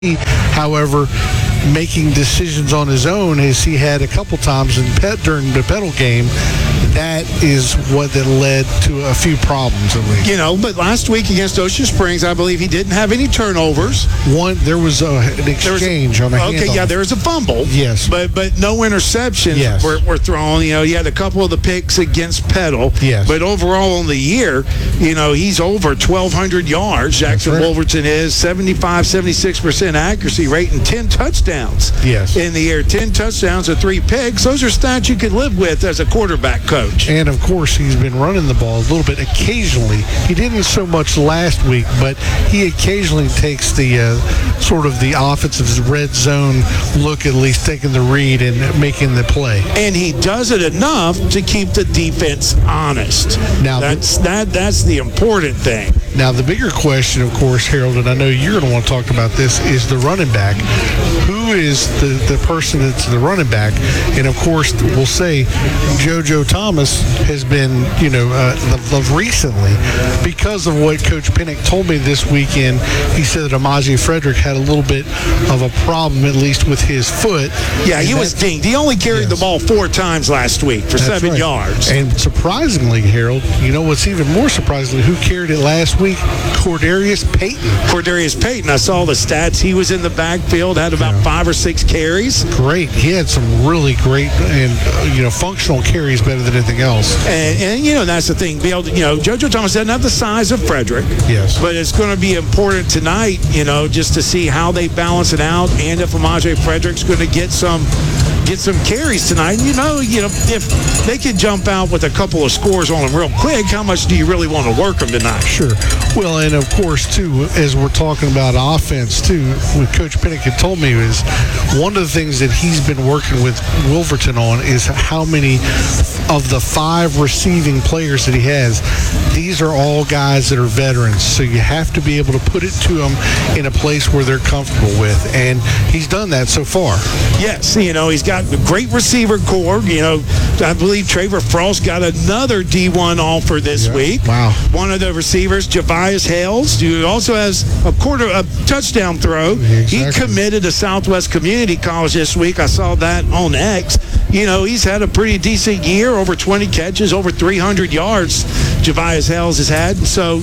However, making decisions on his own, as he had a couple times during the Petal game, that is what that led to a few problems at least. But last week against Ocean Springs, I believe he didn't have any turnovers. There was an exchange on a handoff. Okay, yeah, there was a fumble. Yes. But no interceptions were thrown. He had a couple of the picks against Petal. Yes. But overall on the year, he's over 1,200 yards. Jackson Wolverton is 76% accuracy rate and 10 touchdowns. Yes. In the year, 10 touchdowns and 3 picks. Those are stats you can live with as a quarterback coach. And, of course, he's been running the ball a little bit occasionally. He didn't so much last week, but he occasionally takes the sort of the offensive red zone look, at least taking the read and making the play. And he does it enough to keep the defense honest. Now, that's the important thing. Now, the bigger question, of course, Harold, and I know you're going to want to talk about this, is the running back. Who is the person that's the running back? And, of course, we'll say JoJo Thomas has been, recently, because of what Coach Pinnock told me this weekend. He said that Amaje Frederick had a little bit of a problem, at least with his foot. Yeah, he was dinged. He only carried the ball 4 times last week for 7 yards. And surprisingly, Harold, what's even more surprising, who carried it last week? Cordarius Payton. I saw the stats. He was in the backfield, had about 5 or 6 carries. Great. He had some really great and, functional carries better than anything else. And that's the thing. JoJo Thomas doesn't have the size of Frederick. Yes. But it's going to be important tonight, just to see how they balance it out and if Amaje Frederick's going to get some carries tonight. If they could jump out with a couple of scores on them real quick, how much do you really want to work them tonight? Sure. Well, and of course, too, as we're talking about offense, too, what Coach Pinnock had told me is one of the things that he's been working with Wolverton on is how many of the 5 receiving players that he has, these are all guys that are veterans. So you have to be able to put it to them in a place where they're comfortable with. And he's done that so far. Yes. He's got a great receiver core. I believe Trevor Frost got another D1 offer this week. Wow. One of the receivers, Javius Hales, who also has a touchdown throw. Exactly. He committed to Southwest Community College this week. I saw that on X. He's had a pretty decent year, over 20 catches, over 300 yards Javius Hales has had. So,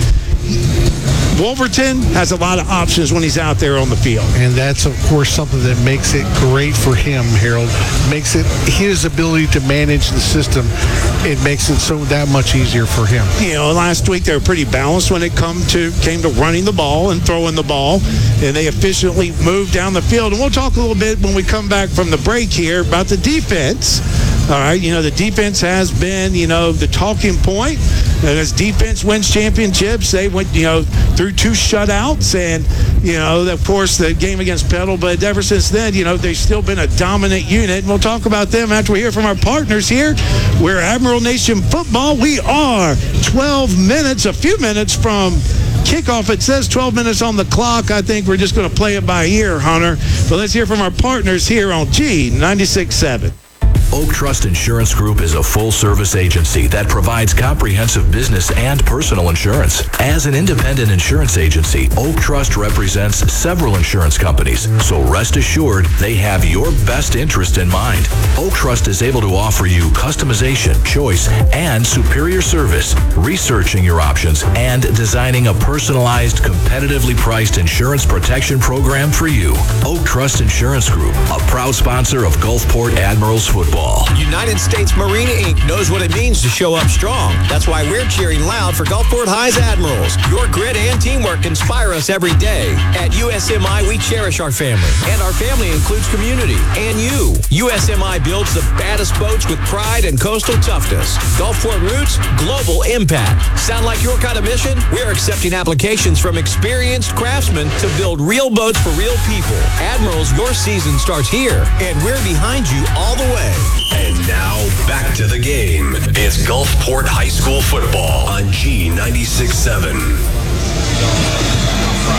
Wolverton has a lot of options when he's out there on the field. And that's, of course, something that makes it great for him, Harold. Makes it his ability to manage the system. It makes it so that much easier for him. Last week they were pretty balanced when it came to running the ball and throwing the ball, and they efficiently moved down the field. And we'll talk a little bit when we come back from the break here about the defense. All right, the defense has been, the talking point. And as defense wins championships, they went, through 2 shutouts and, of course, the game against Petal. But ever since then, they've still been a dominant unit. And we'll talk about them after we hear from our partners here. We're Admiral Nation Football. We are 12 minutes, a few minutes from kickoff. It says 12 minutes on the clock. I think we're just going to play it by ear, Hunter. But let's hear from our partners here on G96.7. Oak Trust Insurance Group is a full-service agency that provides comprehensive business and personal insurance. As an independent insurance agency, Oak Trust represents several insurance companies, so rest assured they have your best interest in mind. Oak Trust is able to offer you customization, choice, and superior service, researching your options and designing a personalized, competitively priced insurance protection program for you. Oak Trust Insurance Group, a proud sponsor of Gulfport Admirals football. United States Marina Inc. knows what it means to show up strong. That's why we're cheering loud for Gulfport High's Admirals. Your grit and teamwork inspire us every day. At USMI, we cherish our family. And our family includes community and you. USMI builds the baddest boats with pride and coastal toughness. Gulfport roots, global impact. Sound like your kind of mission? We're accepting applications from experienced craftsmen to build real boats for real people. Admirals, your season starts here, and we're behind you all the way. And now, back to the game. It's Gulfport High School football on G96.7.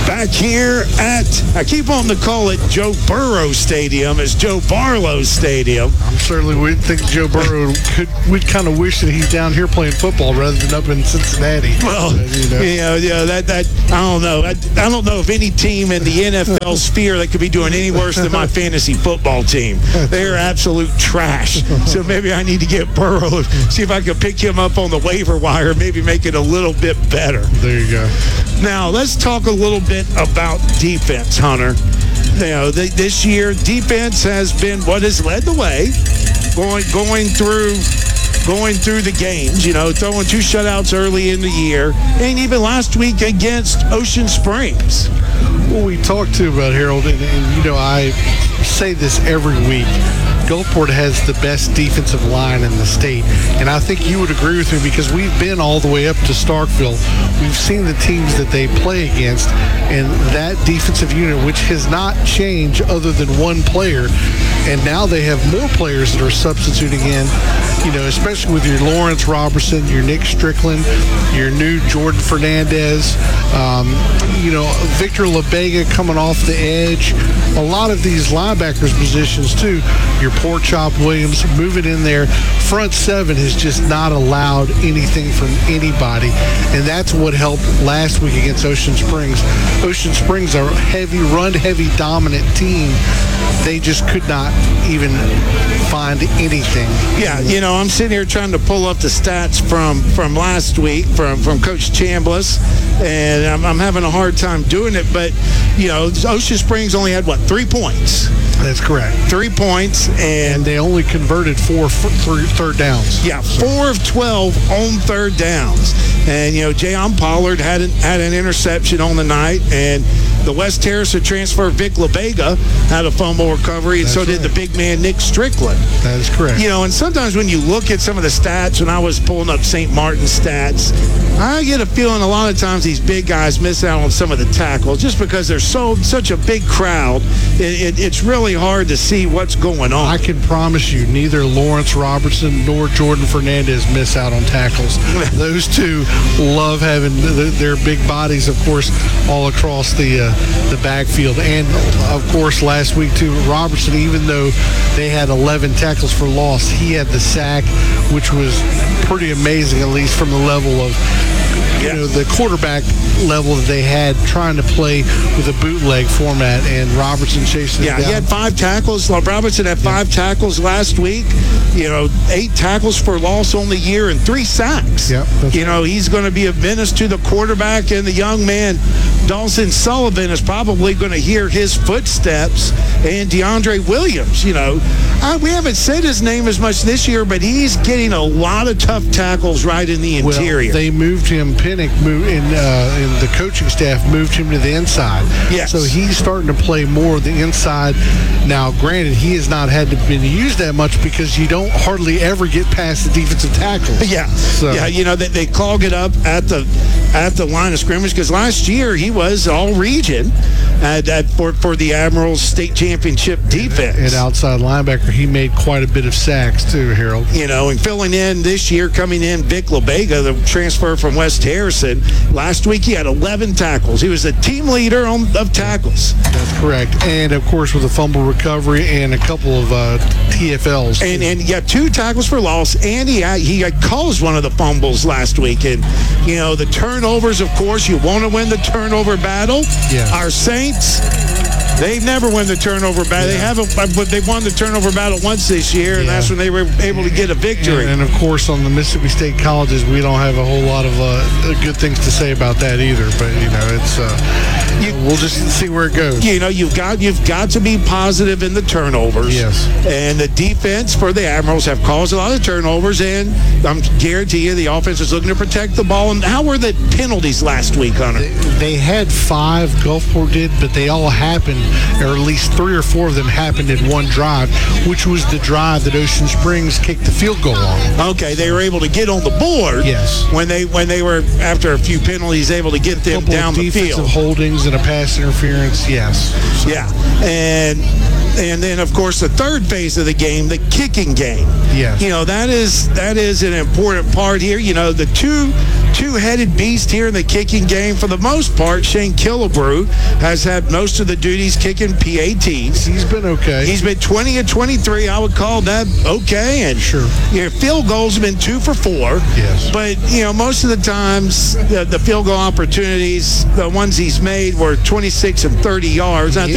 Back here at, I keep wanting to call it Joe Burrow Stadium. It's Joe Barlow Stadium. Certainly, we think Joe Burrow we'd kind of wish that he's down here playing football rather than up in Cincinnati. Well, that I don't know. I don't know of any team in the NFL sphere that could be doing any worse than my fantasy football team. They're absolute trash. So maybe I need to get Burrow, see if I can pick him up on the waiver wire, maybe make it a little bit better. There you go. Now, let's talk a little bit about defense, Hunter. This year, defense has been what has led the way, going through the games, throwing 2 shutouts early in the year, and even last week against Ocean Springs. Well, we talked to about Harold, and I say this every week. Gulfport has the best defensive line in the state, and I think you would agree with me because we've been all the way up to Starkville. We've seen the teams that they play against, and that defensive unit, which has not changed other than one player, and now they have more players that are substituting in, especially with your Lawrence Robertson, your Nick Strickland, your new Jordan Fernandez, Victor LaBega coming off the edge. A lot of these linebackers positions, too. Your Porchop Williams moving in there. Front 7 has just not allowed anything from anybody, and that's what helped last week against Ocean Springs. Ocean Springs are run-heavy, dominant team. They just could not even find anything. Yeah, I'm sitting here trying to pull up the stats from last week from Coach Chambliss, and I'm having a hard time doing it. But, Ocean Springs only had, 3 points? That's correct. 3 points, and they only converted 4 third downs. Yeah, 4 of 12 on third downs. And, Jayon Pollard had an interception on the night, and the West Harrison transfer Vic LaBega had a fumble recovery, and so did the big man Nick Strickland. That is correct. And sometimes when you look at some of the stats, when I was pulling up St. Martin's stats, I get a feeling a lot of times these big guys miss out on some of the tackles just because they're such a big crowd. It's really hard to see what's going on. I can promise you neither Lawrence Robertson nor Jordan Fernandez miss out on tackles. Those two love having their big bodies, of course, all across the backfield. And, of course, last week, too, Robertson, even though they had 11 tackles for loss, he had the sack, which was pretty amazing, at least from the level of the quarterback level that they had trying to play with a bootleg format, and Robertson chasing it down. He had 5 tackles. Robertson had 5 tackles last week. 8 tackles for loss on the year and 3 sacks. Yep, he's going to be a menace to the quarterback, and the young man, Dawson Sullivan, is probably going to hear his footsteps, and DeAndre Williams. We haven't said his name as much this year, but he's getting a lot of tough tackles right in the interior. Well, they moved him. Pinnock and the coaching staff moved him to the inside. Yes. So he's starting to play more of the inside. Now, granted, he has not had to been used that much because you don't hardly ever get past the defensive tackles. Yeah. So. Yeah, they clog it up at the line of scrimmage because last year he was all region for the Admirals state championship defense. And outside linebacker, he made quite a bit of sacks too, Harold. And filling in this year, coming in Vic LaBega, the transfer from West Harrison. Last week he had 11 tackles. He was the team leader of tackles. That's correct. And, of course, with a fumble recovery and a couple of TFLs. And 2 tackles for loss, and he caused one of the fumbles last week. And, the turnovers, of course, you want to win the turnover battle. Yeah. Our Saints, they've never won the turnover battle. They haven't, but they won the turnover battle once this year, and that's when they were able to get a victory. And of course, on the Mississippi State colleges, we don't have a whole lot of good things to say about that either. But it's we'll just see where it goes. You've got to be positive in the turnovers. Yes. And the defense for the Admirals have caused a lot of turnovers, and I'm guarantee you the offense is looking to protect the ball. And how were the penalties last week, Hunter? They had 5, Gulfport did, but they all happened, or at least 3 or 4 of them happened in one drive, which was the drive that Ocean Springs kicked the field goal on. Okay, they were able to get on the board. Yes. When they were, after a few penalties, able to get them down the field. Defensive holdings and a pass interference, yes. So. Yeah, and then of course the third phase of the game, the kicking game. Yes. That is an important part here. The two-headed beast here in the kicking game. For the most part, Shane Killebrew has had most of the duties kicking PATs. He's been okay. He's been 20 of 23. I would call that okay. And Sure. Your field goals have been 2 for 4. Yes. But, most of the times, the field goal opportunities, the ones he's made were 26 and 30 yards. I